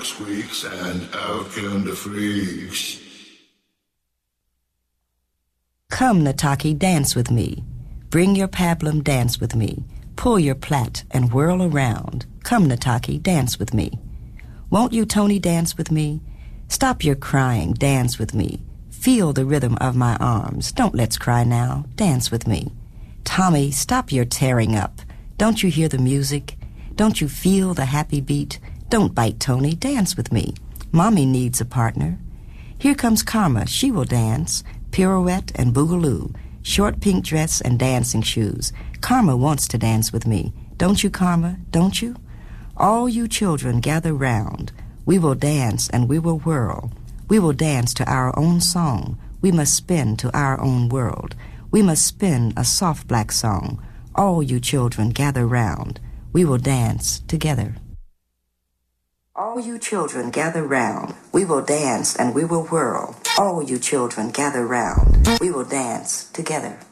back squeaks and out come the freaks. Come, Nataki, dance with me. Bring your pablum, dance with me. Pull your plait and whirl around. Come, Nataki, dance with me. Won't you, Tony, dance with me? Stop your crying, dance with me. Feel the rhythm of my arms. Don't let's cry now, dance with me. Tommy, stop your tearing up. Don't you hear the music? Don't you feel the happy beat? Don't bite, Tony, dance with me. Mommy needs a partner. Here comes Karma, she will dance. Pirouette and boogaloo. Short pink dress and dancing shoes. Karma wants to dance with me. Don't you, Karma? Don't you? All you children gather round. We will dance and we will whirl. We will dance to our own song. We must spin to our own world. We must spin a soft black song. All you children gather round. We will dance together. All you children gather round. We will dance and we will whirl. All you children gather round. We will dance together.